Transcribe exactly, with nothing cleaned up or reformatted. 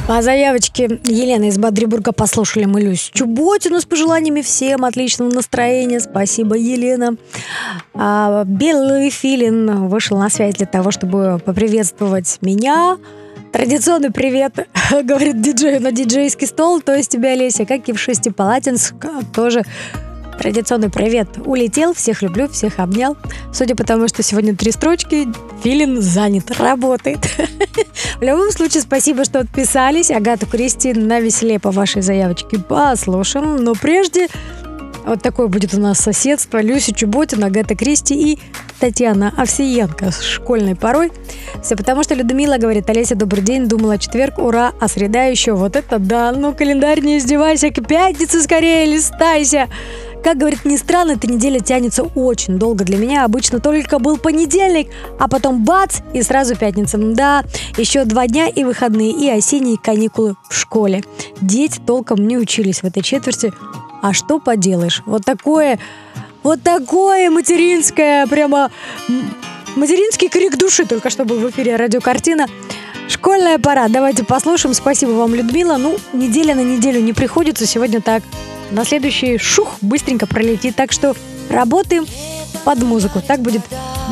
По заявочке Елены из Бодрибурга послушали мы Люсю Чеботину с пожеланиями всем отличного настроения. Спасибо, Елена. А, Белый Филин вышел на связь для того, чтобы поприветствовать меня. Традиционный привет, говорит диджею на диджейский стол, то есть тебя, Олеся, как и в шести полотенцах, тоже традиционный привет. Улетел, всех люблю, всех обнял. Судя по тому, что сегодня три строчки, Филин занят, работает. В любом случае, спасибо, что отписались. Агату Кристи на веселее по вашей заявочке послушаем. Но прежде вот такое будет у нас соседство. Люся Чеботина, Агата Кристи и Татьяна Овсиенко с школьной порой. Все потому, что Людмила говорит: Олеся, добрый день, думала четверг, ура, а среда еще. Вот это да, ну календарь не издевайся, к пятнице скорее листайся. Как говорит, не странно, эта неделя тянется очень долго для меня. Обычно только был понедельник, а потом бац, и сразу пятница. Да, еще два дня и выходные, и осенние каникулы в школе. Дети толком не учились в этой четверти. А что поделаешь? Вот такое, вот такое материнское, прямо материнский крик души только что был в эфире радиокартина. Школьная пора. Давайте послушаем. Спасибо вам, Людмила. Ну, неделя на неделю не приходится. Сегодня так. На следующий шух быстренько пролетит. Так что работаем под музыку. Так будет